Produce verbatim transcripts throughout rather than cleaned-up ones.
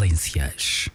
falências.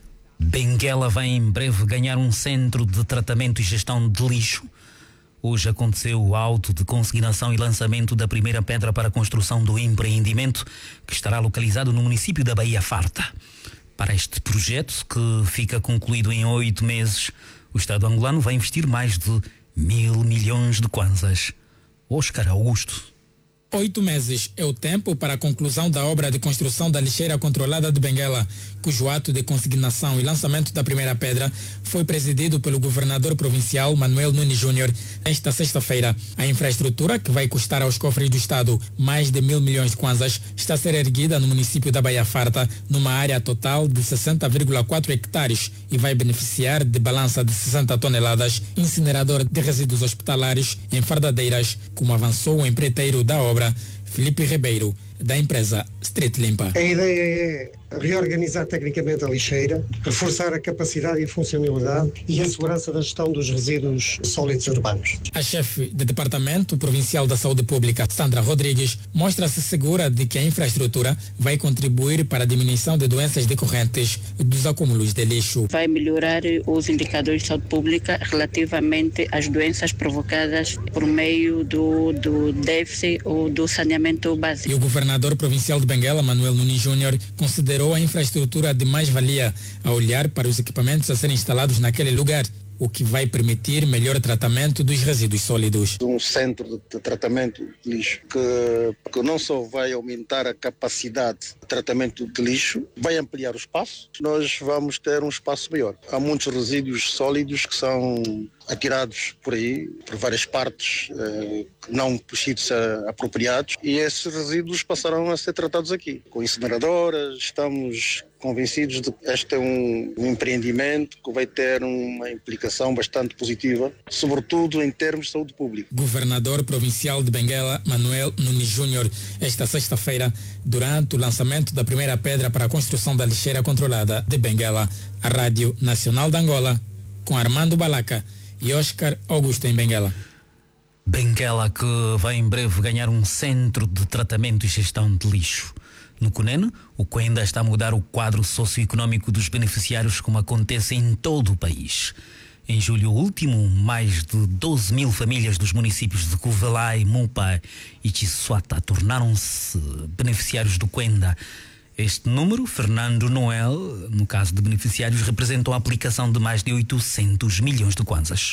Benguela vai em breve ganhar um centro de tratamento e gestão de lixo. Hoje aconteceu o auto de consignação e lançamento da primeira pedra para a construção do empreendimento, que estará localizado no município da Baía Farta. Para este projeto, que fica concluído em oito meses, o Estado angolano vai investir mais de mil milhões de kwanzas. Oscar Augusto. Oito meses é o tempo para a conclusão da obra de construção da lixeira controlada de Benguela, cujo ato de consignação e lançamento da primeira pedra foi presidido pelo governador provincial Manuel Nunes Júnior esta sexta-feira. A infraestrutura, que vai custar aos cofres do Estado mais de mil milhões de kwanzas, está a ser erguida no município da Baía Farta, numa área total de sessenta vírgula quatro hectares e vai beneficiar de balança de sessenta toneladas, incinerador de resíduos hospitalares em fardadeiras, como avançou o empreiteiro da obra, Felipe Ribeiro, da empresa Street Limpa. A ideia é reorganizar tecnicamente a lixeira, reforçar a capacidade e a funcionalidade e a segurança da gestão dos resíduos sólidos urbanos. A chefe de Departamento Provincial da Saúde Pública, Sandra Rodrigues, mostra-se segura de que a infraestrutura vai contribuir para a diminuição de doenças decorrentes dos acúmulos de lixo. Vai melhorar os indicadores de saúde pública relativamente às doenças provocadas por meio do, do déficit ou do saneamento básico. E o governador provincial de Benguela, Manuel Nunes Júnior, considerou a infraestrutura de mais-valia a olhar para os equipamentos a serem instalados naquele lugar, o que vai permitir melhor tratamento dos resíduos sólidos. Um centro de tratamento de lixo que, que não só vai aumentar a capacidade de tratamento de lixo, vai ampliar o espaço. Nós vamos ter um espaço maior. Há muitos resíduos sólidos que são atirados por aí, por várias partes, eh, não por sítios apropriados, e esses resíduos passarão a ser tratados aqui, com incineradoras. Estamos convencidos de que este é um, um empreendimento que vai ter uma implicação bastante positiva, sobretudo em termos de saúde pública. Governador provincial de Benguela, Manuel Nunes Júnior, esta sexta-feira, durante o lançamento da primeira pedra para a construção da lixeira controlada de Benguela, a Rádio Nacional de Angola, com Armando Balaca e Oscar Augusto em Benguela. Benguela, que vai em breve ganhar um centro de tratamento e gestão de lixo. No Cunene, o Quenda está a mudar o quadro socioeconômico dos beneficiários, como acontece em todo o país. Em julho último, mais de doze mil famílias dos municípios de Cuvelai, Mupa e Chissuata tornaram-se beneficiários do Quenda. Este número, Fernando Noel, no caso de beneficiários, representou a aplicação de mais de oitocentos milhões de kwanzas.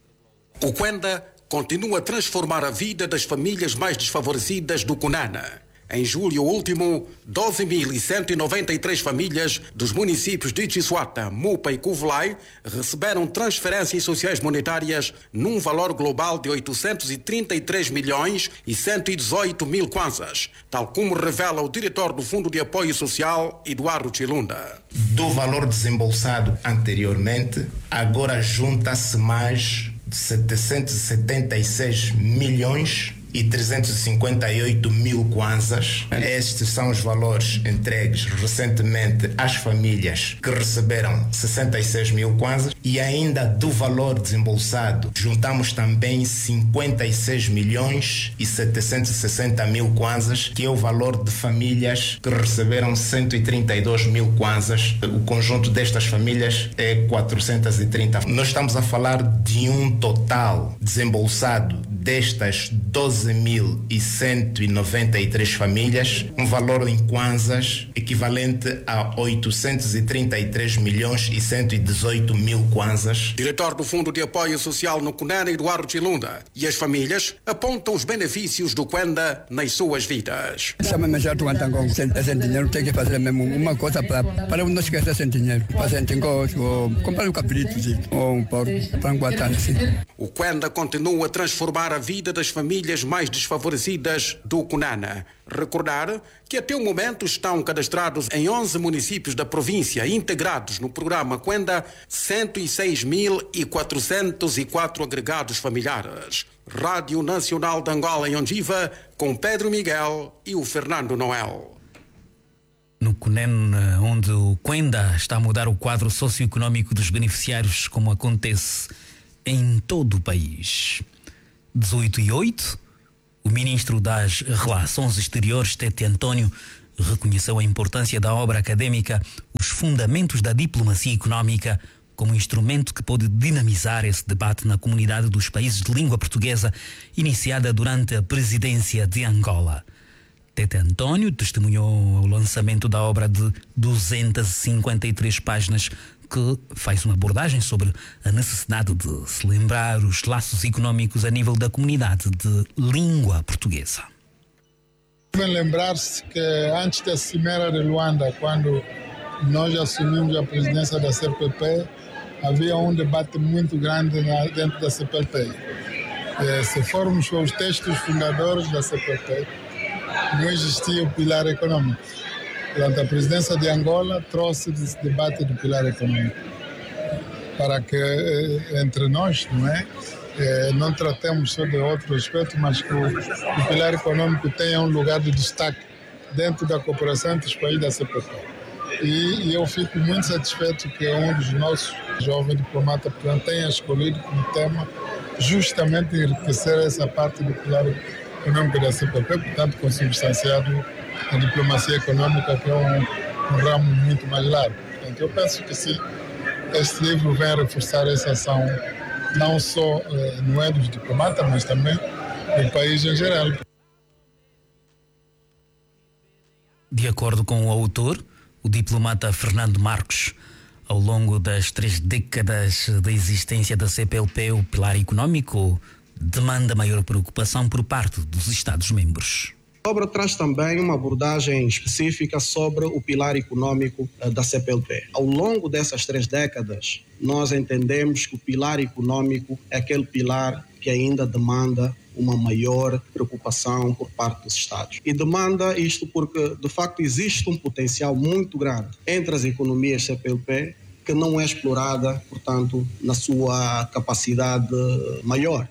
O Quenda continua a transformar a vida das famílias mais desfavorecidas do Cunene. Em julho último, doze mil cento e noventa e três famílias dos municípios de Chissuata, Mupa e Cuvelai receberam transferências sociais monetárias num valor global de oitocentos e trinta e três milhões e cento e dezoito mil kwanzas, tal como revela o diretor do Fundo de Apoio Social, Eduardo Chilunda. Do valor desembolsado anteriormente, agora junta-se mais de setecentos e setenta e seis milhões e trezentos e cinquenta e oito mil kwanzas. Estes são os valores entregues recentemente às famílias que receberam sessenta e seis mil kwanzas, e ainda do valor desembolsado juntamos também cinquenta e seis milhões e setecentos e sessenta mil kwanzas, que é o valor de famílias que receberam cento e trinta e dois mil kwanzas. O conjunto destas famílias é quatrocentos e trinta. Nós estamos a falar de um total desembolsado destas doze mil cento e noventa e três famílias, um valor em kwanzas equivalente a oitocentos e trinta e três milhões e cento e dezoito mil kwanzas. Diretor do Fundo de Apoio Social no Cunene, Eduardo Chilunda, e as famílias apontam os benefícios do Quenda nas suas vidas. Chama-me já do Antangão, sem, sem dinheiro, tem que fazer mesmo uma coisa para, para não esquecer sem dinheiro. Fazer negócio, ou comprar um cabrito, ou um porco, para guardar assim. O Quenda continua a transformar a vida das famílias mais desfavorecidas do Cunene. Recordar que até o momento estão cadastrados em onze municípios da província, integrados no programa Quenda, cento e seis mil quatrocentos e quatro agregados familiares. Rádio Nacional de Angola em Ondiva, com Pedro Miguel e o Fernando Noel. No Cunene, onde o Quenda está a mudar o quadro socioeconômico dos beneficiários, como acontece em todo o país. dezoito e oito, o ministro das Relações Exteriores, Tete António, reconheceu a importância da obra acadêmica Os Fundamentos da Diplomacia Económica como instrumento que pode dinamizar esse debate na comunidade dos países de língua portuguesa, iniciada durante a presidência de Angola. Tete António testemunhou o lançamento da obra de duzentas e cinquenta e três páginas, que faz uma abordagem sobre a necessidade de se lembrar os laços econômicos a nível da comunidade de língua portuguesa. Devem lembrar-se que antes da Cimeira de Luanda, quando nós assumimos a presidência da C P P, havia um debate muito grande dentro da C P P. Se formos para os textos fundadores da C P P, não existia o pilar econômico. Portanto, a presidência de Angola trouxe esse debate do pilar econômico para que entre nós, não é, não tratemos só de outro aspecto, mas que o, o pilar econômico tenha um lugar de destaque dentro da cooperação entre os países da C P P. E, e eu fico muito satisfeito que um dos nossos jovens diplomatas tenha escolhido como tema justamente enriquecer essa parte do pilar econômico da C P P, portanto, consubstanciado a diplomacia econômica, que é um, um ramo muito mais largo. Portanto, eu penso que sim, este livro vem reforçar essa ação, não só eh, não é dos diplomatas, mas também do país em geral. De acordo com o autor, o diplomata Fernando Marcos, ao longo das três décadas da existência da C P L P, o pilar econômico demanda maior preocupação por parte dos Estados-membros. A obra traz também uma abordagem específica sobre o pilar econômico da C P L P. Ao longo dessas três décadas, nós entendemos que o pilar econômico é aquele pilar que ainda demanda uma maior preocupação por parte dos Estados. E demanda isto porque, de facto, existe um potencial muito grande entre as economias C P L P que não é explorada, portanto, na sua capacidade maior.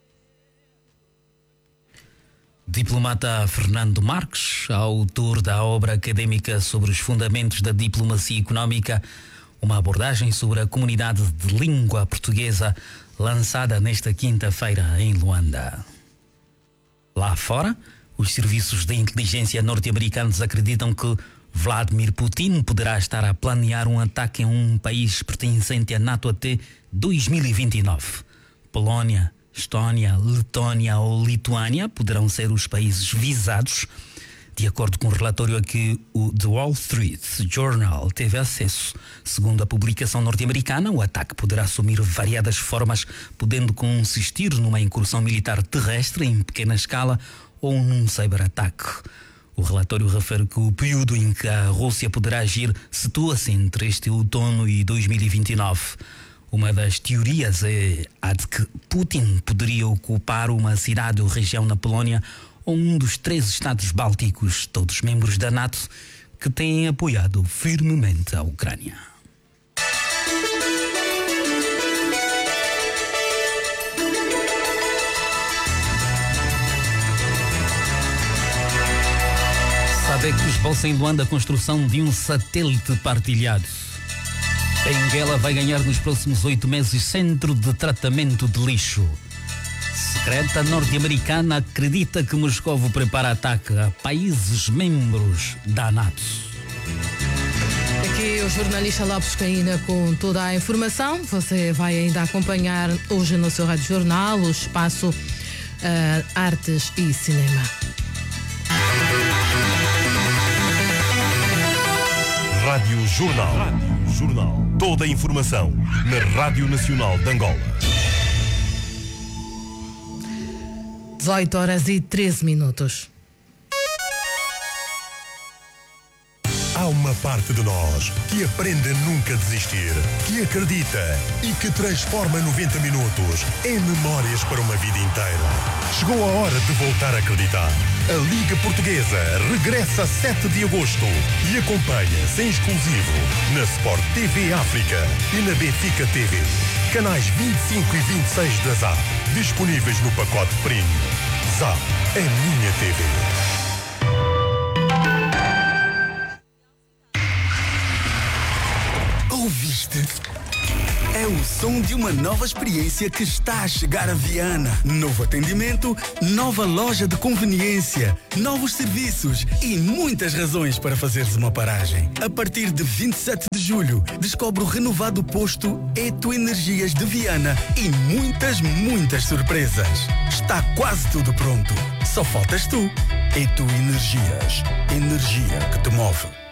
Diplomata Fernando Marques, autor da obra acadêmica sobre os fundamentos da diplomacia económica, uma abordagem sobre a comunidade de língua portuguesa, lançada nesta quinta-feira em Luanda. Lá fora, os serviços de inteligência norte-americanos acreditam que Vladimir Putin poderá estar a planear um ataque em um país pertencente à NATO até dois mil e vinte e nove. Polónia, Estónia, Letónia ou Lituânia poderão ser os países visados. De acordo com o relatório a que o The Wall Street Journal teve acesso, segundo a publicação norte-americana, o ataque poderá assumir variadas formas, podendo consistir numa incursão militar terrestre em pequena escala ou num cyberataque. O relatório refere que o período em que a Rússia poderá agir situa-se entre este outono e dois mil e vinte e nove. Uma das teorias é a de que Putin poderia ocupar uma cidade ou região na Polónia ou um dos três estados bálticos, todos membros da NATO, que têm apoiado firmemente a Ucrânia. Sadecos bolsa em Luanda a construção de um satélite partilhado. Benguela vai ganhar nos próximos oito meses centro de tratamento de lixo. Secreta norte-americana acredita que Moscovo prepara ataque a países membros da NATO. Aqui o jornalista Lopes Caína com toda a informação. Você vai ainda acompanhar hoje no seu Rádio Jornal o espaço uh, Artes e Cinema. Rádio Jornal. Rádio Jornal. Toda a informação na Rádio Nacional de Angola. dezoito horas e treze minutos. Há uma parte de nós que aprende a nunca desistir, que acredita e que transforma noventa minutos em memórias para uma vida inteira. Chegou a hora de voltar a acreditar. A Liga Portuguesa regressa a sete de agosto e acompanha-se em exclusivo na Sport T V África e na Benfica T V. Canais vinte e cinco e vinte e seis da Zap, disponíveis no pacote Premium. Zap, a minha T V. Ouviste? É o som de uma nova experiência que está a chegar a Viana. Novo atendimento, nova loja de conveniência, novos serviços e muitas razões para fazeres uma paragem. A partir de vinte e sete de julho, descobre o renovado posto Eto Energias de Viana e muitas, muitas surpresas. Está quase tudo pronto. Só faltas tu. Eto Energias. Energia que te move.